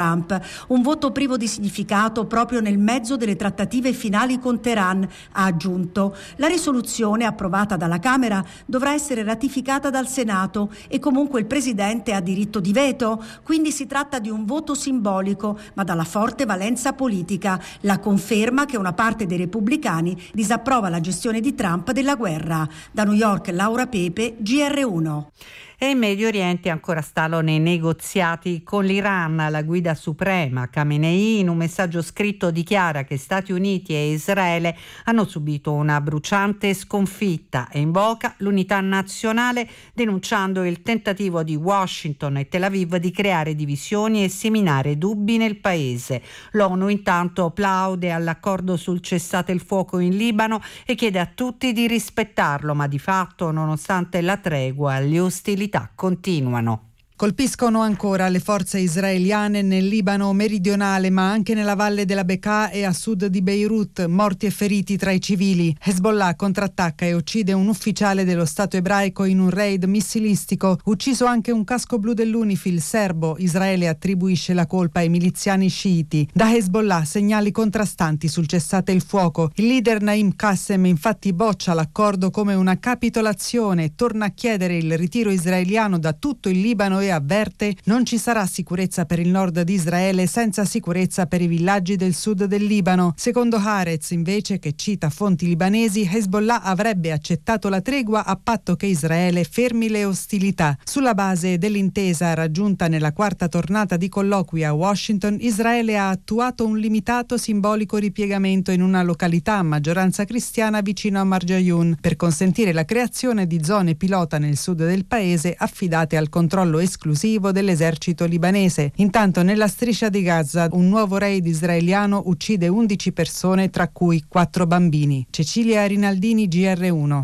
Trump. Un voto privo di significato proprio nel mezzo delle trattative finali con Teheran, ha aggiunto. La risoluzione approvata dalla Camera dovrà essere ratificata dal Senato e comunque il Presidente ha diritto di veto, quindi si tratta di un voto simbolico, ma dalla forte valenza politica. La conferma che una parte dei repubblicani disapprova la gestione di Trump della guerra. Da New York, Laura Pepe, GR1. E in Medio Oriente ancora stallo nei negoziati con l'Iran. La guida suprema Khamenei in un messaggio scritto dichiara che Stati Uniti e Israele hanno subito una bruciante sconfitta e invoca l'unità nazionale, denunciando il tentativo di Washington e Tel Aviv di creare divisioni e seminare dubbi nel paese. L'ONU intanto plaude all'accordo sul cessate il fuoco in Libano e chiede a tutti di rispettarlo, ma di fatto, nonostante la tregua, le ostilità continuano. Colpiscono ancora le forze israeliane nel Libano meridionale, ma anche nella valle della Bekaa e a sud di Beirut, morti e feriti tra i civili. Hezbollah contrattacca e uccide un ufficiale dello Stato ebraico in un raid missilistico. Ucciso anche un casco blu dell'UNIFIL serbo. Israele attribuisce la colpa ai miliziani sciiti. Da Hezbollah segnali contrastanti sul cessate il fuoco. Il leader Naim Qassem infatti boccia l'accordo come una capitolazione e torna a chiedere il ritiro israeliano da tutto il Libano e avverte: non ci sarà sicurezza per il nord di Israele senza sicurezza per i villaggi del sud del Libano. Secondo Haaretz, invece, che cita fonti libanesi, Hezbollah avrebbe accettato la tregua a patto che Israele fermi le ostilità. Sulla base dell'intesa raggiunta nella quarta tornata di colloqui a Washington, Israele ha attuato un limitato simbolico ripiegamento in una località a maggioranza cristiana vicino a Marjayun per consentire la creazione di zone pilota nel sud del paese affidate al controllo esclusivo dell'esercito libanese. Intanto nella striscia di Gaza un nuovo raid israeliano uccide 11 persone, tra cui 4 bambini. Cecilia Rinaldini, GR1.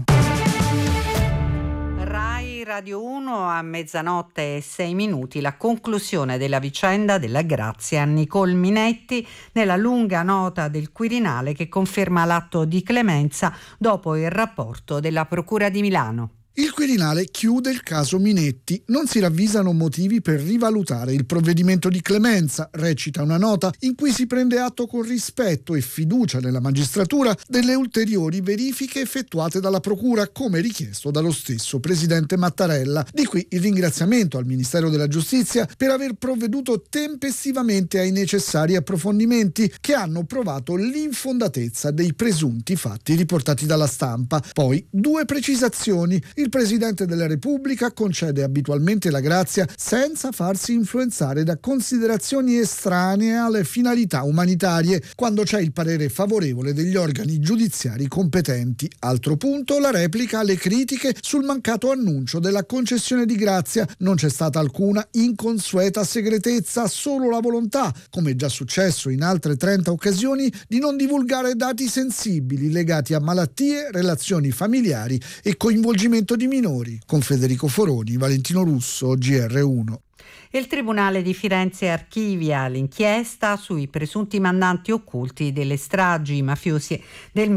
Rai Radio 1 a 00:06, la conclusione della vicenda della Grazia Nicole Minetti nella lunga nota del Quirinale che conferma l'atto di clemenza dopo il rapporto della Procura di Milano. Il Quirinale chiude il caso Minetti. Non si ravvisano motivi per rivalutare il provvedimento di clemenza, recita una nota in cui si prende atto con rispetto e fiducia nella magistratura delle ulteriori verifiche effettuate dalla Procura, come richiesto dallo stesso Presidente Mattarella. Di qui il ringraziamento al Ministero della Giustizia per aver provveduto tempestivamente ai necessari approfondimenti che hanno provato l'infondatezza dei presunti fatti riportati dalla stampa. Poi 2 precisazioni. Il Presidente della Repubblica concede abitualmente la grazia senza farsi influenzare da considerazioni estranee alle finalità umanitarie, quando c'è il parere favorevole degli organi giudiziari competenti. Altro punto, la replica alle critiche sul mancato annuncio della concessione di grazia. Non c'è stata alcuna inconsueta segretezza, solo la volontà, come già successo in altre 30 occasioni, di non divulgare dati sensibili legati a malattie, relazioni familiari e coinvolgimento di minori. Con Federico Foroni, Valentino Russo, GR1. Il Tribunale di Firenze archivia l'inchiesta sui presunti mandanti occulti delle stragi mafiose del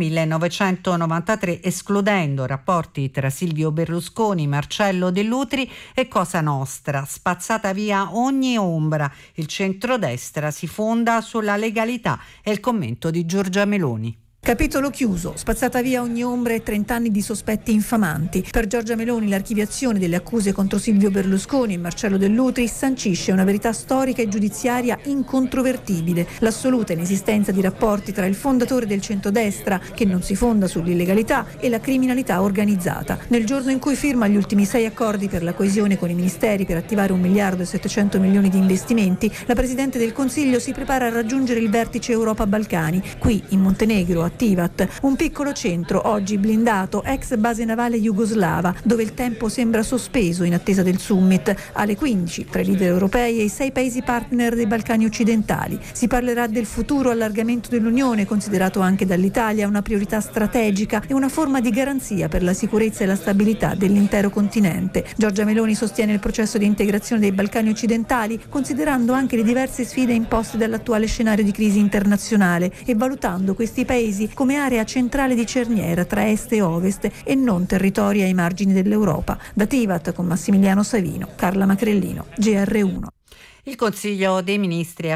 1993, escludendo rapporti tra Silvio Berlusconi, Marcello Dell'Utri e Cosa Nostra. Spazzata via ogni ombra, il centrodestra si fonda sulla legalità, è il commento di Giorgia Meloni. Capitolo chiuso, spazzata via ogni ombra e 30 anni di sospetti infamanti. Per Giorgia Meloni l'archiviazione delle accuse contro Silvio Berlusconi e Marcello Dell'Utri sancisce una verità storica e giudiziaria incontrovertibile: l'assoluta inesistenza di rapporti tra il fondatore del centrodestra, che non si fonda sull'illegalità, e la criminalità organizzata. Nel giorno in cui firma gli ultimi 6 accordi per la coesione con i ministeri per attivare 1 miliardo e 700 milioni di investimenti, la Presidente del Consiglio si prepara a raggiungere il vertice Europa-Balcani, qui in Montenegro, a Tivat, un piccolo centro oggi blindato, ex base navale jugoslava, dove il tempo sembra sospeso in attesa del summit. Alle 15 tra i leader europei e i 6 paesi partner dei Balcani occidentali. Si parlerà del futuro allargamento dell'Unione, considerato anche dall'Italia una priorità strategica e una forma di garanzia per la sicurezza e la stabilità dell'intero continente. Giorgia Meloni sostiene il processo di integrazione dei Balcani occidentali, considerando anche le diverse sfide imposte dall'attuale scenario di crisi internazionale e valutando questi paesi come area centrale di cerniera tra est e ovest e non territori ai margini dell'Europa. Da Tivat con Massimiliano Savino, Carla Macrellino, GR1. Il Consiglio dei Ministri ha